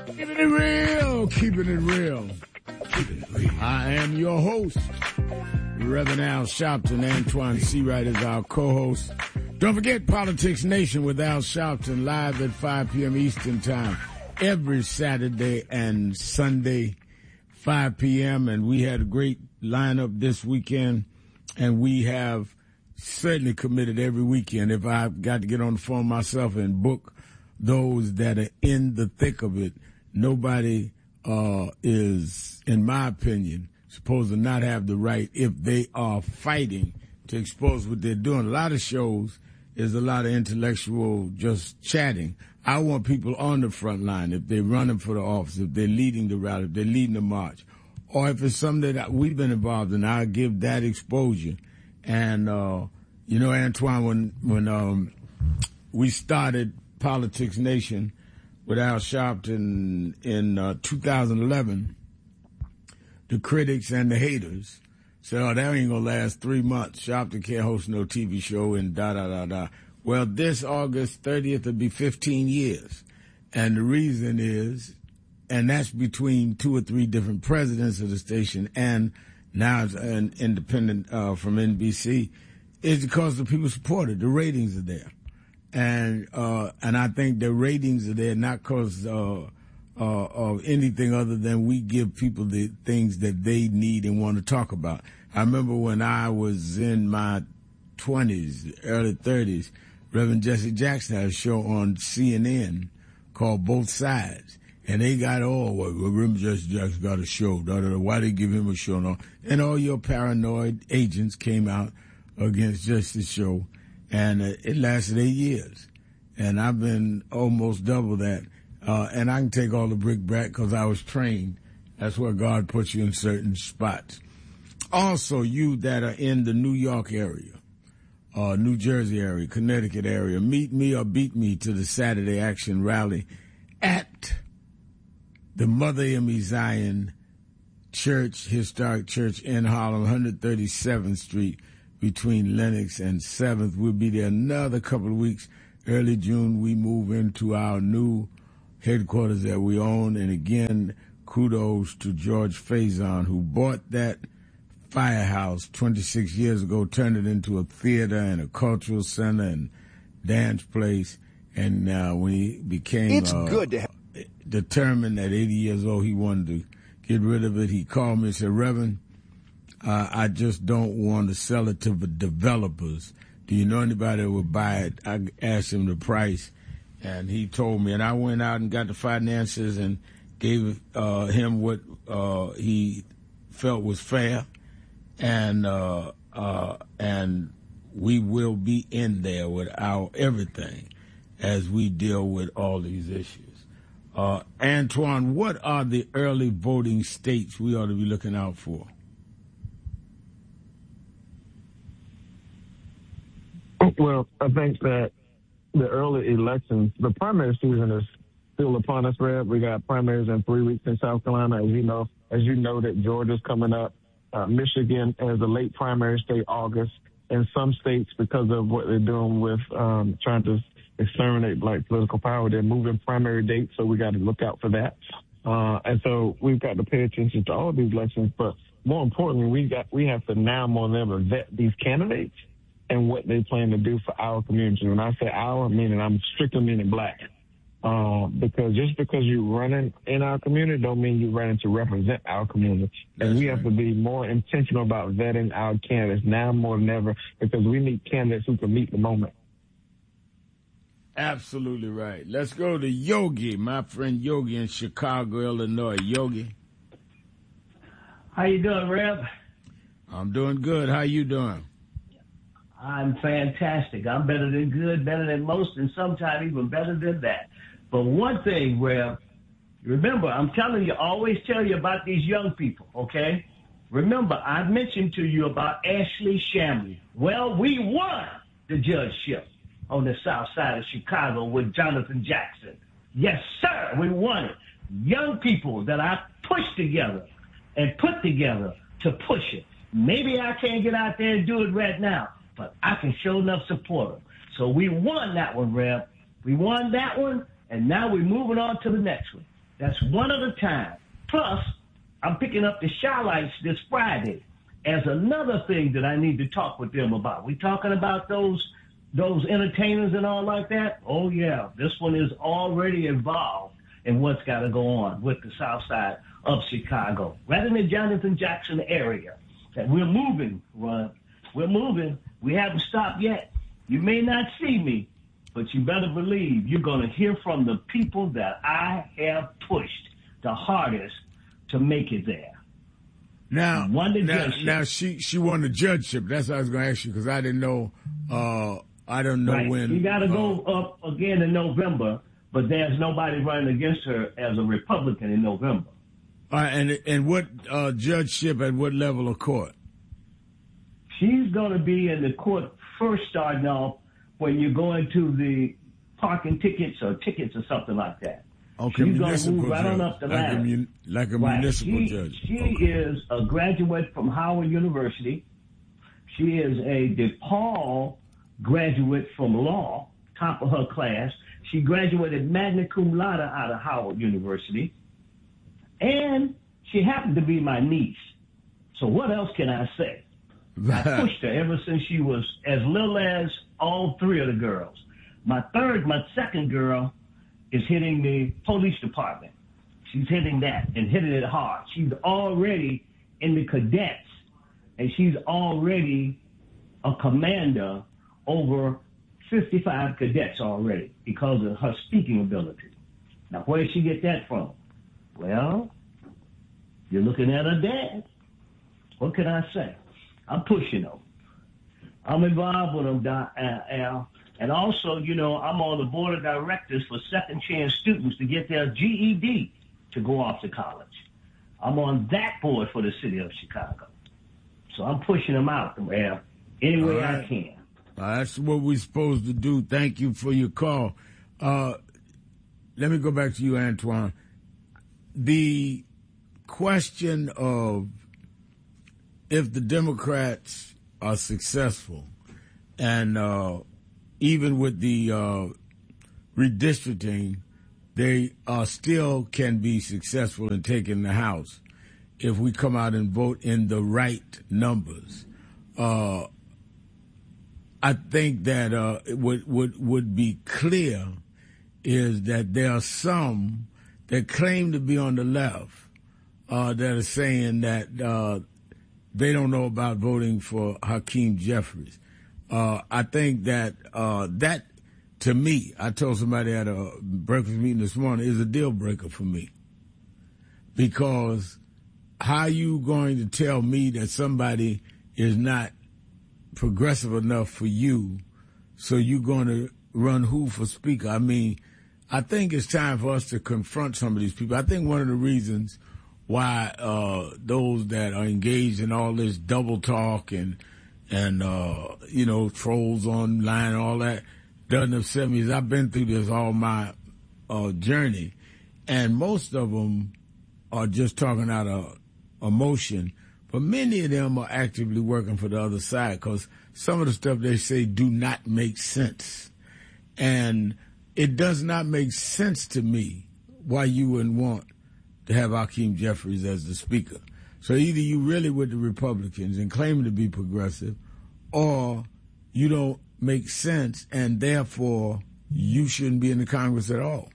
Keeping it real, keeping it real. I am your host, Reverend Al Sharpton. Antoine Seawright is our co-host. Don't forget Politics Nation with Al Sharpton live at 5 p.m. Eastern Time every Saturday and Sunday, 5 p.m. And we had a great lineup this weekend, and we have certainly committed every weekend. If I've got to get on the phone myself and book those that are in the thick of it, nobody is, in my opinion, supposed to not have the right, if they are fighting, to expose what they're doing. A lot of shows is a lot of intellectual just chatting. I want people on the front line, if they're running for the office, if they're leading the rally, if they're leading the march, or if it's something that we've been involved in, I'll give that exposure. And, you know, Antoine, when we started Politics Nation with Al Sharpton in 2011, the critics and the haters said, oh, that ain't going to last 3 months. Sharpton can't host no TV show and da-da-da-da. Well, this August 30th will be 15 years. And the reason is, and that's between 2 or 3 different presidents of the station, and now it's an independent from NBC, is because the people support it. The ratings are there. And I think the ratings are there not because of anything other than we give people the things that they need and want to talk about. I remember when I was in my 20s, early 30s, Reverend Jesse Jackson had a show on CNN called Both Sides. And they got Reverend Jesse Jackson got a show. Why they give him a show? And all your paranoid agents came out against Jesse's show. And it lasted 8 years. And I've been almost double that. And I can take all the brick back because I was trained. That's where God puts you in certain spots. Also, you that are in the New York area, New Jersey area, Connecticut area, meet me or beat me to the Saturday Action Rally at the Mother Emmy Zion Church, Historic Church in Harlem, 137th Street, between Lenox and 7th. We'll be there another couple of weeks. Early June, we move into our new headquarters that we own. And again, kudos to George Faison, who bought that firehouse 26 years ago, turned it into a theater and a cultural center and dance place. And when he became determined at 80 years old, he wanted to get rid of it. He called me and said, Reverend, I just don't want to sell it to the developers. Do you know anybody that would buy it? I asked him the price, and he told me. And I went out and got the finances and gave him what he felt was fair. And we will be in there with our everything as we deal with all these issues. Antoine, what are the early voting states we ought to be looking out for? Well, I think that the early elections, the primary season is still upon us, Rev. We got primaries in 3 weeks in South Carolina. As you know that Georgia's coming up. Michigan as a late primary state, August. In some states, because of what they're doing with trying to exterminate black political power, they're moving primary dates, so we got to look out for that. And so we've got to pay attention to all of these elections. But more importantly, we have to now more than ever vet these candidates and what they plan to do for our community. When I say our, I'm strictly meaning black. Because just because you're running in our community don't mean you're running to represent our community. And we have to be more intentional about vetting our candidates now more than ever, because we need candidates who can meet the moment. Absolutely right. Let's go to Yogi, my friend Yogi in Chicago, Illinois. Yogi. How you doing, Rev? I'm doing good. How you doing? I'm fantastic. I'm better than good, better than most, and sometimes even better than that. But one thing, Rev, remember, I'm telling you, always tell you about these young people, okay? Remember, I mentioned to you about Ashley Shamley. Well, we won the judgeship on the south side of Chicago with Jonathan Jackson. Yes, sir, we won it. Young people that I pushed together and put together to push it. Maybe I can't get out there and do it right now, but I can show enough support them. So we won that one, Rev. We won that one, and now we're moving on to the next one. That's one at a time. Plus, I'm picking up the Shylights this Friday as another thing that I need to talk with them about. We talking about those entertainers and all like that? Oh, yeah. This one is already involved in what's got to go on with the South Side of Chicago. Right in the Jonathan Jackson area. And we're moving, Ron. We're moving. We haven't stopped yet. You may not see me, but you better believe you're going to hear from the people that I have pushed the hardest to make it there. Now she won the judgeship. That's what I was going to ask you because I didn't know. I don't know right. when. You got to go up again in November, but there's nobody running against her as a Republican in November. And what judgeship at what level of court? She's going to be in the court first, starting off when you go into the parking tickets or something like that. Okay, she's going to move right on up the ladder. Like a municipal judge. She is a graduate from Howard University. She is a DePaul graduate from law, top of her class. She graduated magna cum laude out of Howard University. And she happened to be my niece. So what else can I say? I pushed her ever since she was as little as all three of the girls. My second girl is hitting the police department. She's hitting that and hitting it hard. She's already in the cadets, and she's already a commander over 55 cadets already because of her speaking ability. Now, where did she get that from? Well, you're looking at her dad. What can I say? I'm pushing them. I'm involved with them, Al. And also, I'm on the board of directors for Second Chance students to get their GED to go off to college. I'm on that board for the city of Chicago. So I'm pushing them out, Al, any way I can. That's what we're supposed to do. Thank you for your call. Let me go back to you, Antoine. The question of if the Democrats are successful and even with the redistricting, they still can be successful in taking the House if we come out and vote in the right numbers. I think that what would be clear is that there are some that claim to be on the left that are saying that they don't know about voting for Hakeem Jeffries. I think that that, to me, I told somebody at a breakfast meeting this morning, is a deal breaker for me. Because how you going to tell me that somebody is not progressive enough for you, so you're going to run who for speaker? I mean, I think it's time for us to confront some of these people. I think one of the reasons why those that are engaged in all this double talk and trolls online and all that doesn't upset me is I've been through this all my journey, and most of them are just talking out of emotion, but many of them are actively working for the other side because some of the stuff they say do not make sense. And it does not make sense to me why you wouldn't want to have Hakeem Jeffries as the speaker. So either you really with the Republicans and claim to be progressive, or you don't make sense and therefore you shouldn't be in the Congress at all.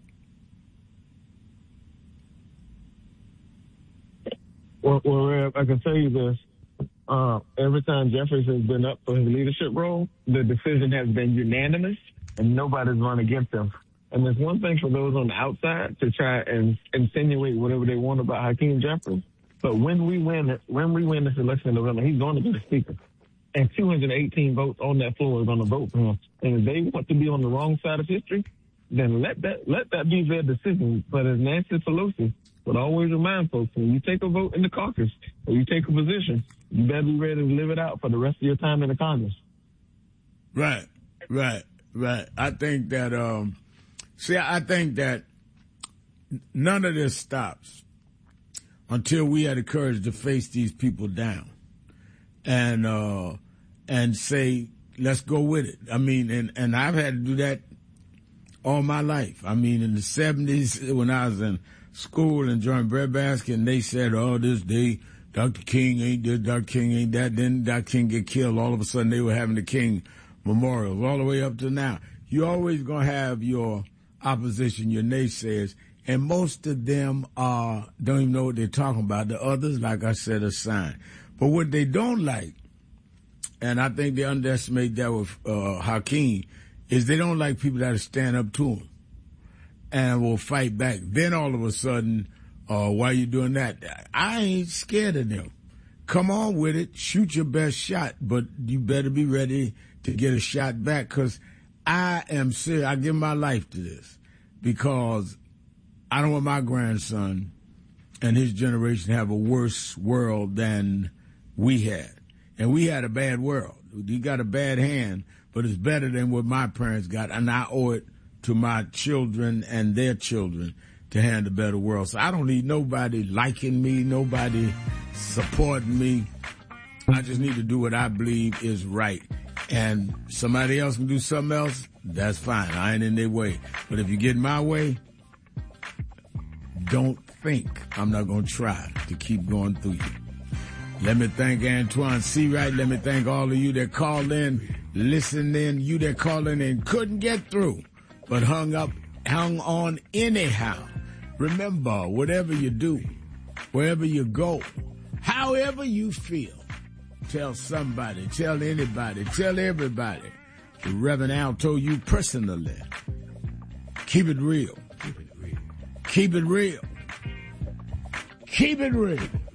Well, Rev, I can tell you this. Every time Jeffries has been up for his leadership role, the decision has been unanimous and nobody's run against him. And there's one thing for those on the outside to try and insinuate whatever they want about Hakeem Jeffries. But when we win this election in November, he's going to be the speaker. And 218 votes on that floor are going to vote for him. And if they want to be on the wrong side of history, then let that be their decision. But as Nancy Pelosi would always remind folks, when you take a vote in the caucus or you take a position, you better be ready to live it out for the rest of your time in the Congress. Right. I think that, I think that none of this stops until we had the courage to face these people down and say, let's go with it. I mean, and I've had to do that all my life. I mean, in the 70s when I was in school and joined breadbasket, and they said, oh, this day, Dr. King ain't this, Dr. King ain't that. Then Dr. King get killed. All of a sudden, they were having the King memorials all the way up to now. You're always going to have your opposition, your naysayers, and most of them don't even know what they're talking about. The others, like I said, are signed. But what they don't like, and I think they underestimate that with Hakeem, is they don't like people that stand up to them and will fight back. Then all of a sudden, why you doing that? I ain't scared of them. Come on with it. Shoot your best shot, but you better be ready to get a shot back, because I am serious. I give my life to this because I don't want my grandson and his generation to have a worse world than we had. And we had a bad world. You got a bad hand, but it's better than what my parents got, and I owe it to my children and their children to hand a better world. So I don't need nobody liking me, nobody supporting me. I just need to do what I believe is right. And somebody else can do something else, that's fine. I ain't in their way. But if you get in my way, don't think I'm not going to try to keep going through you. Let me thank Antoine Seawright. Let me thank all of you that called in, listened in, you that called in and couldn't get through, but hung on anyhow. Remember, whatever you do, wherever you go, however you feel, tell somebody, tell anybody, tell everybody. The Reverend Al told you personally. Keep it real. Keep it real. Keep it real. Keep it real.